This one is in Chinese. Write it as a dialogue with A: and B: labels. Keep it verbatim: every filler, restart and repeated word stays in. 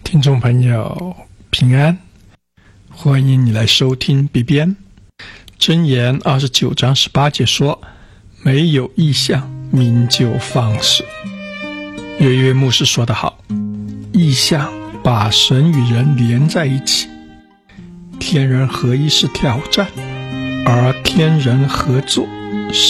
A: 听众朋友平安，欢迎你来收听必编。箴言二十九章十八节说，没有异象，民就放肆。有一位牧师说得好，异象把神与人连在一起，天人合一是挑战，而天人合作